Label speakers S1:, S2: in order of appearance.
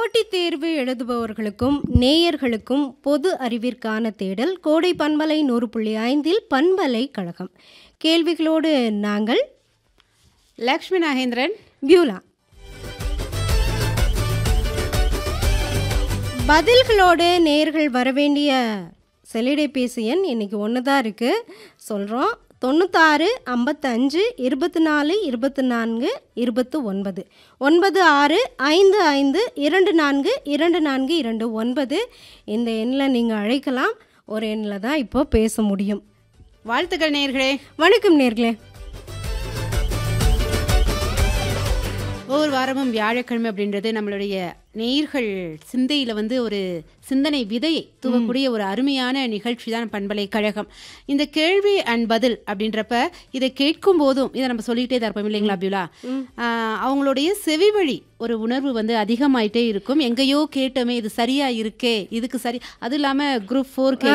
S1: போட்டித் தேர்வு எழுதுபவர்களுக்கும் நேயர்களுக்கும் பொது அறிவிற்கான தேடல் கோடை பண்பலை 100.5 பண்பலை கழகம். கேள்விகளோடு நாங்கள்
S2: லக்ஷ்மி நாகேந்திரன்,
S1: பியூலா. பதில்களோடு நேயர்கள் வரவேண்டிய செல்லிடைபேசி எண் இன்னைக்கு ஒன்று தான் இருக்குது, சொல்கிறோம். 96 55 24 24 29 96 55 24 24 29 இந்த எண்ணில் நீங்கள் அழைக்கலாம். ஒரு எண்ணில் தான் இப்போ பேச முடியும்.
S2: வாழ்த்துக்கள் நேயர்களே.
S1: வணக்கம் நேயர்களே.
S2: ஒவ்வொரு வாரமும் வியாழக்கிழமை அப்படின்றது நம்மளுடைய நேயர்கள் சிந்தையில் ஒரு சிந்தனை விதையை தூவக்கூடிய ஒரு அருமையான நிகழ்ச்சி தான் பண்பலை கழகம். இந்த கேள்வி அண்ட் பதில் அப்படின்றப்ப இதை கேட்கும் போதும் இதை நம்ம சொல்லிக்கிட்டே தான் இருப்போம் இல்லைங்களா பியூலா? அவங்களுடைய செவிவழி ஒரு உணர்வு அதிகமாயிட்டே இருக்கும். எங்கேயோ கேட்டோமே, இது சரியா இருக்கே, இதுக்கு சரி. அது இல்லாமல் குரூப் 4